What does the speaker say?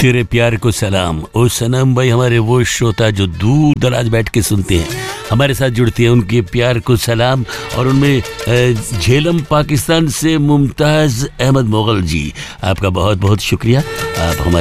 तेरे प्यार को सलाम। ओ सनम भाई, हमारे वो श्रोता जो दूर दराज बैठ के सुनते हैं, हमारे साथ जुड़ती हैं, उनके प्यार को सलाम। और उनमें झेलम पाकिस्तान से मुमताज़ अहमद मुग़ल जी, आपका बहुत बहुत शुक्रिया। आप हमारे